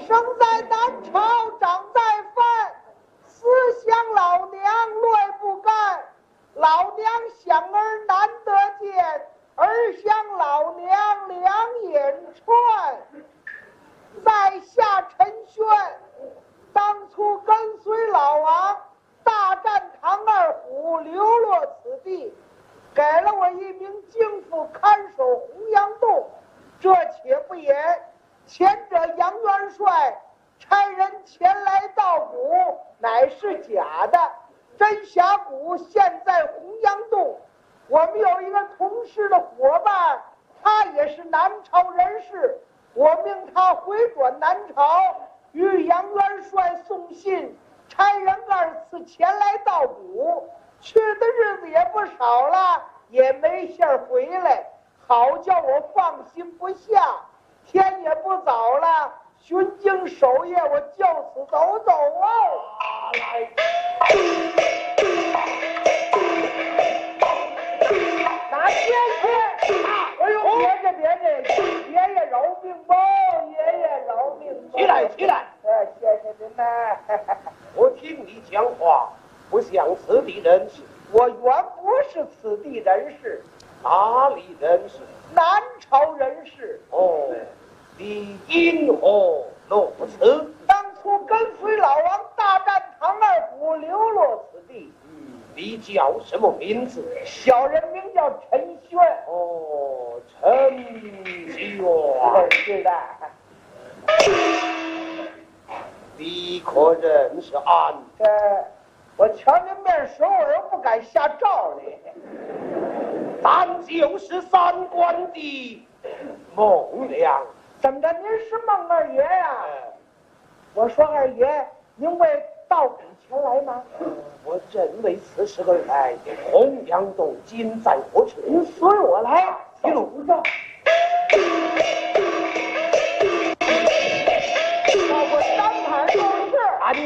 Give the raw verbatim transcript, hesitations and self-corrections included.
生在南朝，长在范，思想老娘略不干。老娘想儿难得见，儿想老娘两眼穿。在下陈轩，当初跟随老王大战唐二虎，流落此地，给了我一名京府看守洪阳洞。这且不言，前者杨元帅差人前来盗鼓，乃是假的。真峡谷现在洪阳洞，我们有一个同事的伙伴，他也是南朝人士，我命他回转南朝，与杨元帅送信，差人二次前来盗鼓，去的日子也不少了，也没信回来，好叫我放心不下。天也不早了，巡经守夜，我就此走走哦。啊、来，拿钱去！哎呦，别介别介，爷爷饶命吧，爷爷饶命吧！ 起来起来！ 哎，谢谢您呐。 我听你讲话不像此地人士。 我原不是此地人士， 哪里人士？ 南朝人士。 哦，你因何落此？ 当初跟随老王大战唐二虎，流落此地。 嗯，你叫什么名字？ 小人名叫陈轩。 哦，陈轩。 是的。 你可认识俺？ 这我瞧您面熟，我又不敢下诏来。 咱就是三关的孟良。 怎么着？您是孟二爷呀？我说二爷，您为盗鼓前来吗？ 我正为此事而来。洪阳洞今在何处？ 您随我来。 一路上。